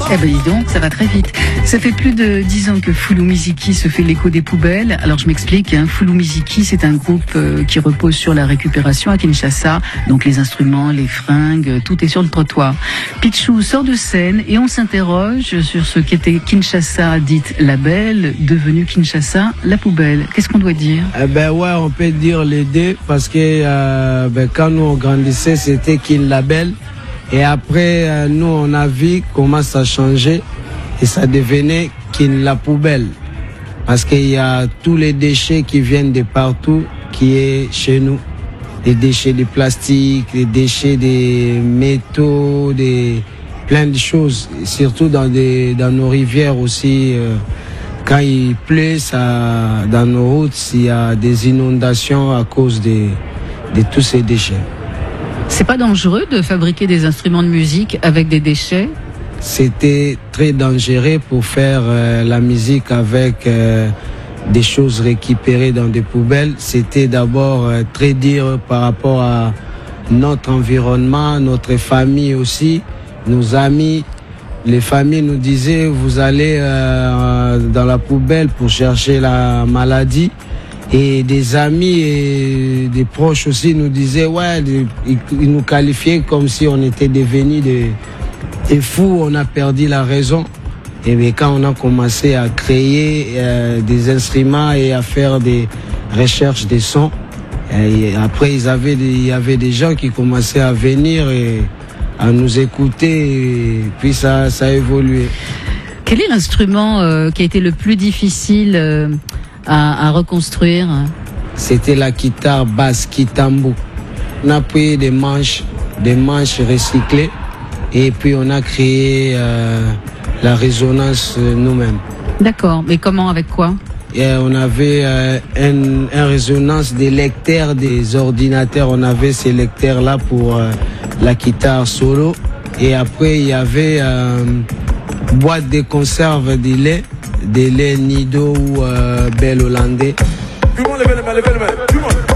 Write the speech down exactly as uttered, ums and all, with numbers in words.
Eh ben dis donc, ça va très vite. Ça fait plus de dix ans que Fulu Miziki se fait l'écho des poubelles. Alors je m'explique, hein. Fulu Miziki, c'est un groupe euh, qui repose sur la récupération à Kinshasa. Donc les instruments, les fringues, tout est sur le trottoir. Pichou sort de scène et on s'interroge sur ce qu'était Kinshasa dite la belle, devenu Kinshasa la poubelle. Qu'est-ce qu'on doit dire? Eh ben ouais, on peut dire les deux parce que euh, ben, quand nous on grandissait, c'était Kin la belle. Et après, euh, nous, on a vu comment ça changeait et ça devenait Kin la poubelle. Parce qu'il y a tous les déchets qui viennent de partout qui est chez nous. Les déchets de plastique, les déchets des métaux, des, plein de choses. Et surtout dans, des, dans nos rivières aussi. Euh, quand il pleut, ça, dans nos routes, il y a des inondations à cause de, de tous ces déchets. C'est pas dangereux de fabriquer des instruments de musique avec des déchets? C'était très dangereux pour faire euh, la musique avec euh, des choses récupérées dans des poubelles. C'était d'abord euh, très dur par rapport à notre environnement, notre famille aussi, nos amis. Les familles nous disaient, vous allez euh, dans la poubelle pour chercher la maladie. Et des amis et des proches aussi nous disaient, ouais, ils nous qualifiaient comme si on était devenus des, des fous, on a perdu la raison. Et bien quand on a commencé à créer euh, des instruments et à faire des recherches des sons, et après ils avaient des, il y avait des gens qui commençaient à venir et à nous écouter, et puis ça, ça a évolué. Quel est l'instrument euh, qui a été le plus difficile euh À, à reconstruire? C'était la guitare basse Kitambu. On a pris des manches, des manches recyclées et puis on a créé euh, la résonance euh, nous-mêmes. D'accord, mais comment, avec quoi? Et on avait euh, une, une résonance des lecteurs des ordinateurs. On avait ces lecteurs-là pour euh, la guitare solo. Et après, il y avait euh, boîte de conserve de lait. Des laits Nido ou euh, Bel Hollandais.